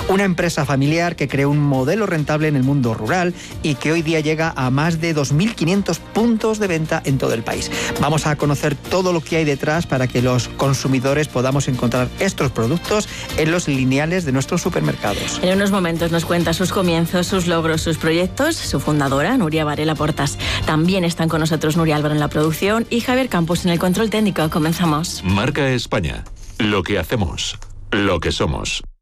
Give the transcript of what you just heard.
Una empresa familiar que creó un modelo rentable en el mundo rural y que hoy día llega a más de 2.500 puntos de venta en todo el país. Vamos a conocer todo lo que hay detrás para que los consumidores podamos encontrar estos productos en los lineales de nuestros supermercados. En unos momentos nos cuenta sus comienzos, sus logros, sus proyectos, su fundadora, Nuria Varela Portas. También están con nosotros Nuria Álvaro en la producción y Javier Campos en el control técnico. Comenzamos. Marca España. Lo que hacemos. Lo que somos.